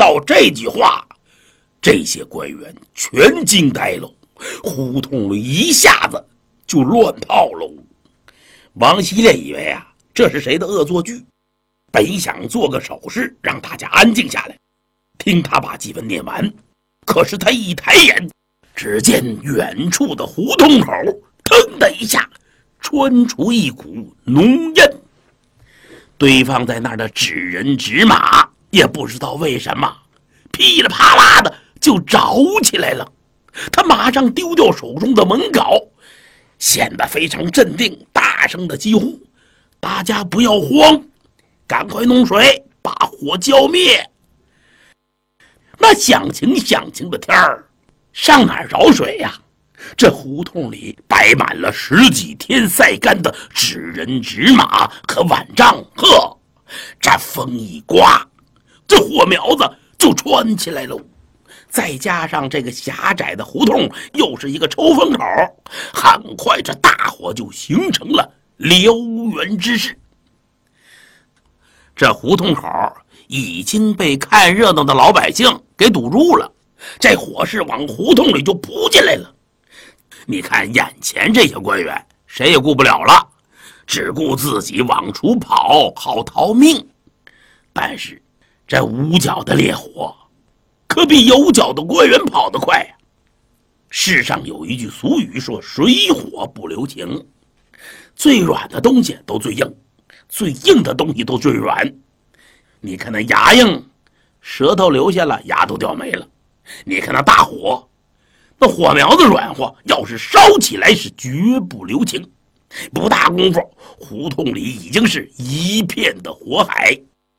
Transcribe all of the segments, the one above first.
到这句话，这些官员全惊呆了，胡同里一下子就乱套喽。王希烈以为啊，这是谁的恶作剧，本想做个手势让大家安静下来，听他把祭文念完。可是他一抬眼，只见远处的胡同口腾的一下窜出一股浓烟，对方在那儿的指人指马，也不知道为什么噼里啪啦的就着起来了。他马上丢掉手中的文稿，显得非常镇定，大声的疾呼：大家不要慌，赶快弄水把火浇灭。那响晴的天儿，上哪儿找水呀？这胡同里摆满了10几天晒干的纸人纸马和碗帐，呵，这风一刮，这火苗子就窜起来了。再加上这个狭窄的胡同又是一个抽风口，很快这大火就形成了燎原之势。这胡同口已经被看热闹的老百姓给堵住了，这火势往胡同里就扑进来了。你看眼前这些官员谁也顾不了了，只顾自己往出跑，好逃命。但是这无脚的烈火可比有脚的官员跑得快呀。世上有一句俗语说，水火不留情，最软的东西都最硬，最硬的东西都最软。你看那牙硬，舌头留下了，牙都掉没了。你看那大火，那火苗子软和，要是烧起来是绝不留情。不大功夫，胡同里已经是一片的火海。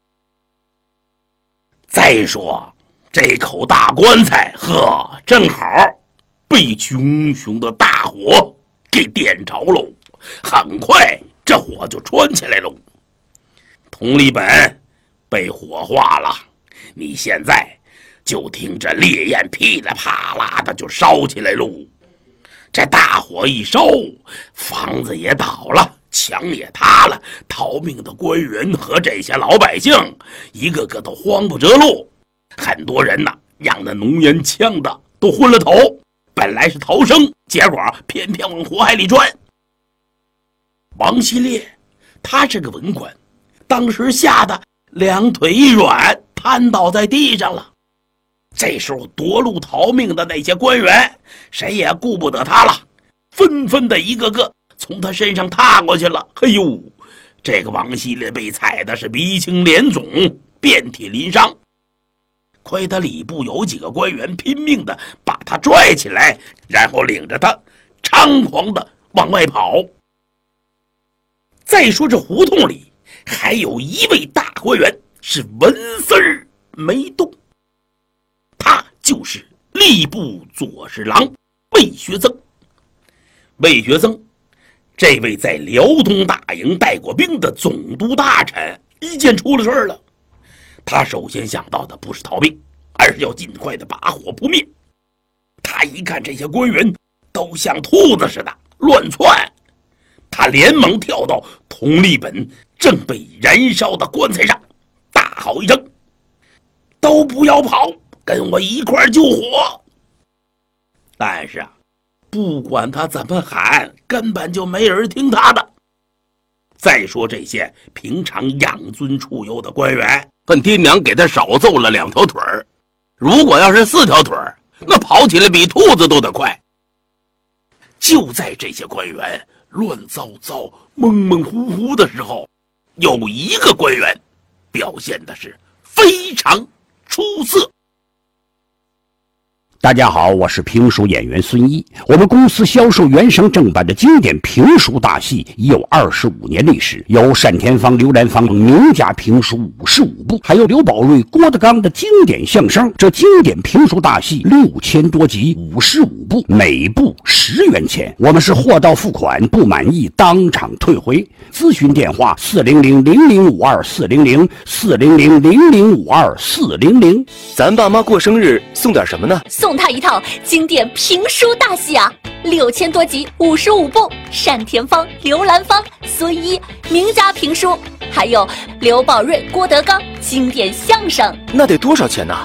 再说这口大棺材，呵，正好被熊熊的大火给点着喽。很快这火就窜起来喽。佟立本被火化了，你现在就听着烈焰噼里啪啦的就烧起来喽。这大火一烧，房子也倒了，墙也塌了，逃命的官员和这些老百姓一个个都慌不择路。很多人呢，让那浓烟呛的都昏了头，本来是逃生，结果偏偏往火海里钻。王希烈他是个文官，当时吓得两腿一软，瘫倒在地上了。这时候夺路逃命的那些官员谁也顾不得他了，纷纷的一个个从他身上踏过去了。嘿呦，这个王希烈被踩的是鼻青脸肿，遍体鳞伤。亏他礼部有几个官员拼命的把他拽起来，然后领着他猖狂的往外跑。再说这胡同里还有一位大官员是纹丝儿没动，他就是吏部左侍郎魏学增。魏学增这位在辽东大营带过兵的总督大臣，一见出了事了，他首先想到的不是逃命，而是要尽快的把火扑灭。他一看这些官员都像兔子似的乱窜，他连忙跳到佟立本正被燃烧的棺材上，大吼一声：都不要跑，跟我一块救火！但是啊，不管他怎么喊，根本就没人听他的。再说这些平常养尊处优的官员，恨爹娘给他少揍了2条腿儿，如果要是4条腿儿，那跑起来比兔子都得快。就在这些官员乱糟糟蒙蒙糊糊的时候，有一个官员表现的是非常出色。 大家好，我是评书演员孙一。我们公司销售原声正版的经典评书大戏已有25年历史，有单田芳、刘兰芳名家评书55部，还有刘宝瑞、郭德纲的经典相声。这经典评书大戏6000多集，55部，每部10元钱。我们是货到付款，不满意当场退回。咨询电话400-0052-400，400-0052-400。 咱爸妈过生日送点什么呢？ 送他一套经典评书大戏啊，6000多集，55部，单田芳、刘兰芳、孙一名家评书，还有刘宝瑞、郭德纲经典相声。 那得多少钱呢？